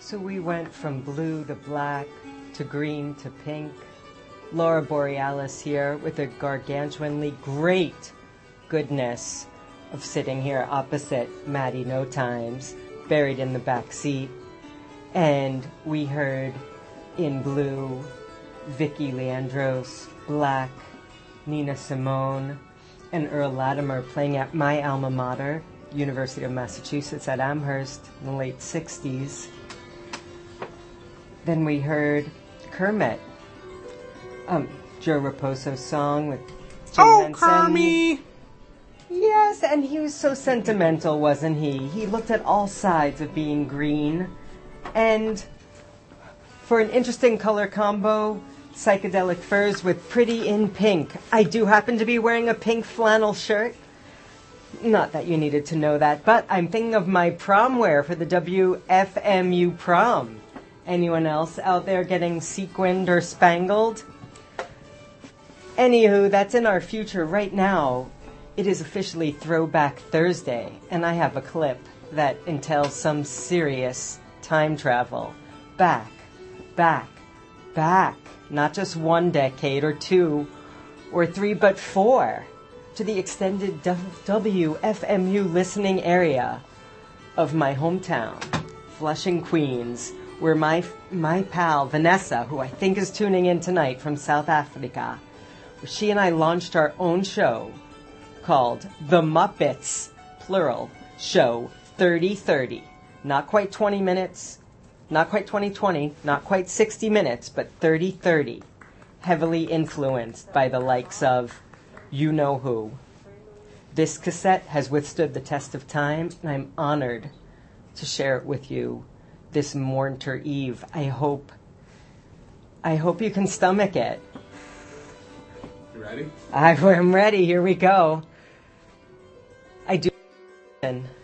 So we went from blue to black to green to pink. Laura Borealis here with a gargantuanly great goodness of sitting here opposite Maddie No Times, buried in the back seat. And we heard in blue, Vicky Leandros, black, Nina Simone, and Earl Latimer playing at my alma mater, University of Massachusetts at Amherst in the late 60s. Then we heard Kermit, Joe Raposo's song with Jim Henson. Kermie! Yes, and he was so sentimental, wasn't he? He looked at all sides of being green. And for an interesting color combo, psychedelic furs with pretty in pink. I do happen to be wearing a pink flannel shirt. Not that you needed to know that, but I'm thinking of my prom wear for the WFMU prom. Anyone else out there getting sequined or spangled? Anywho, that's in our future right now. It is officially Throwback Thursday, and I have a clip that entails some serious time travel. Back, back, back. Not just one decade or two or three, but four. To the extended WFMU listening area of my hometown, Flushing, Queens, where my pal Vanessa, who I think is tuning in tonight from South Africa, where she and I launched our own show called The Muppets, plural, Show 3030. Not quite 20 minutes, not quite 2020, not quite 60 minutes, but 3030. Heavily influenced by the likes of you know who. This cassette has withstood the test of time, and I'm honored to share it with you this Mournter Eve. I hope you can stomach it. You ready? I'm ready. Here we go. I do.